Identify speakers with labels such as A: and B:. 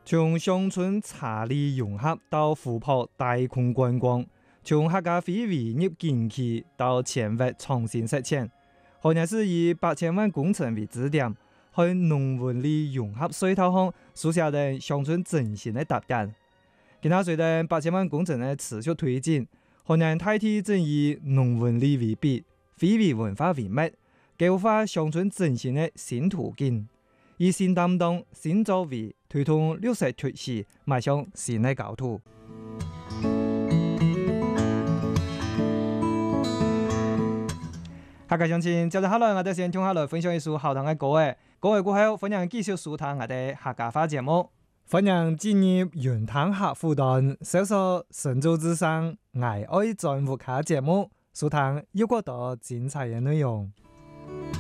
A: 从乡村茶里融合到湖泊大空观光，从客家非遗入景区到前域创新实践，可能是以8000万工程为支点，在农文里融合水稻项书写成乡村振兴的特点。今后随着8000万工程的持续推进，可能代替正以农文里为笔，非遗文化为脉，构化乡村振兴的新途径，以新担当、新作为推动绿色趋势，迈向新的高度。客家乡亲，接着下来我哋先聽下來分享一首好聽嘅歌誒，歌過後歡迎繼續收聽我哋客家話節目。歡迎進入雲潭客戶端，搜索神州之聲愛愛在屋客節目，收聽有更多精彩嘅內容。